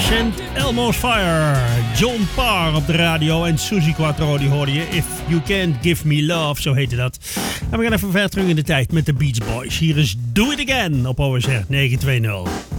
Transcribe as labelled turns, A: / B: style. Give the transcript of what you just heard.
A: en Elmo's Fire. John Parr op de radio en Suzi Quatro, die hoorde je. If You Can't Give Me Love, zo heette dat. En we gaan even verder terug in de tijd met de Beach Boys. Hier is Do It Again op OSR 920.